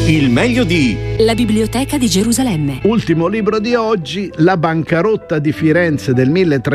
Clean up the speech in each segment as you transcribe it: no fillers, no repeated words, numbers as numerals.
Il meglio di La Biblioteca di Gerusalemme. Ultimo libro di oggi, La bancarotta di Firenze del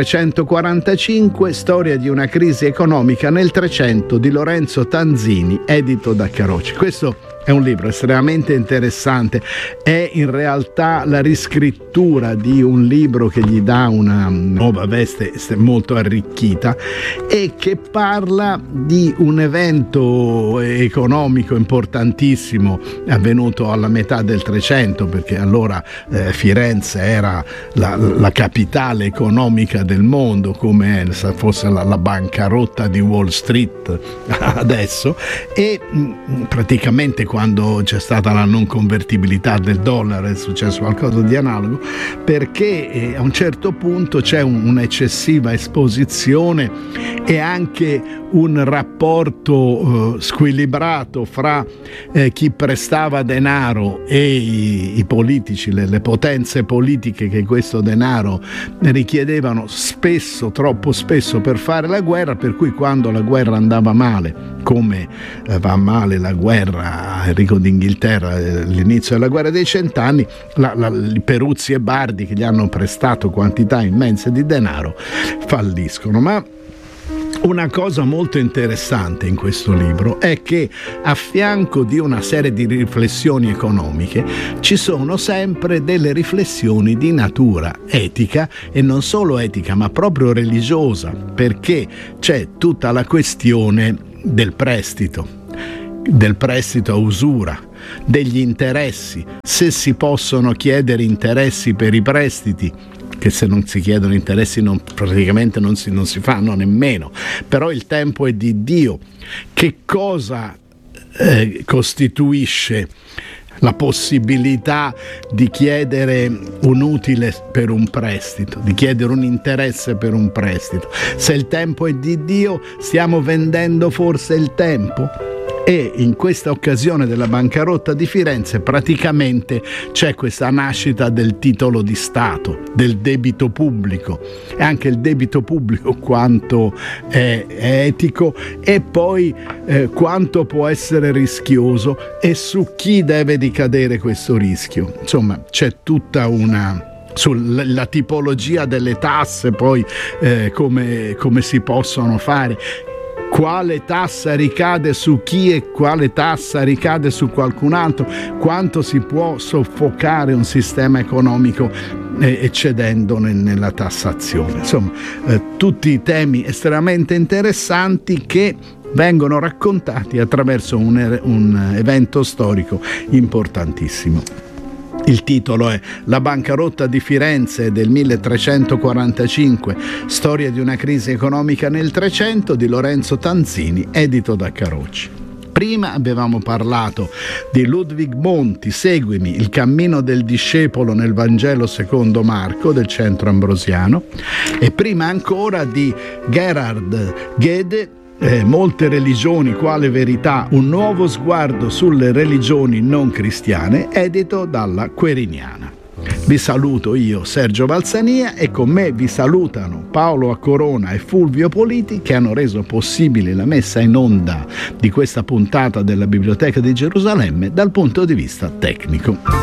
1345, storia di una crisi economica nel 300 di Lorenzo Tanzini, edito da Carocci. Questo è un libro estremamente interessante, è in realtà la riscrittura di un libro che gli dà una nuova veste molto arricchita e che parla di un evento economico importantissimo avvenuto alla metà del 300, perché allora Firenze era la capitale economica del mondo, come se fosse la bancarotta di Wall Street adesso, e praticamente quando c'è stata la non convertibilità del dollaro è successo qualcosa di analogo, perché a un certo punto c'è un'eccessiva esposizione e anche un rapporto squilibrato fra chi prestava denaro e i politici, le potenze politiche che questo denaro richiedevano spesso, troppo spesso, per fare la guerra, per cui quando la guerra andava male, come va male la guerra Enrico d'Inghilterra, l'inizio della guerra dei 100 anni, i Peruzzi e Bardi, che gli hanno prestato quantità immense di denaro, falliscono. Ma una cosa molto interessante in questo libro è che a fianco di una serie di riflessioni economiche ci sono sempre delle riflessioni di natura etica, e non solo etica ma proprio religiosa, perché c'è tutta la questione del prestito a usura, degli interessi, se si possono chiedere interessi per i prestiti, che se non si chiedono interessi praticamente non si fanno nemmeno, però il tempo è di Dio. Che cosa costituisce la possibilità di chiedere un utile per un prestito, di chiedere un interesse per un prestito? Se il tempo è di Dio, stiamo vendendo forse il tempo? E in questa occasione della bancarotta di Firenze praticamente c'è questa nascita del titolo di Stato, del debito pubblico, e anche il debito pubblico quanto è etico e poi quanto può essere rischioso e su chi deve ricadere questo rischio. Insomma, c'è tutta sulla tipologia delle tasse, poi come si possono fare, quale tassa ricade su chi e quale tassa ricade su qualcun altro, quanto si può soffocare un sistema economico eccedendo nella tassazione. Insomma, tutti i temi estremamente interessanti che vengono raccontati attraverso un evento storico importantissimo. Il titolo è La bancarotta di Firenze del 1345, storia di una crisi economica nel 300 di Lorenzo Tanzini, edito da Carocci. Prima abbiamo parlato di Ludwig Monti, Seguimi, il cammino del discepolo nel Vangelo secondo Marco del Centro Ambrosiano, e prima ancora di Gerhard Gede, Molte religioni quale verità, un nuovo sguardo sulle religioni non cristiane, edito dalla Queriniana. Vi saluto io, Sergio Valsania, e con me vi salutano Paolo Accorona e Fulvio Politi, che hanno reso possibile la messa in onda di questa puntata della Biblioteca di Gerusalemme dal punto di vista tecnico.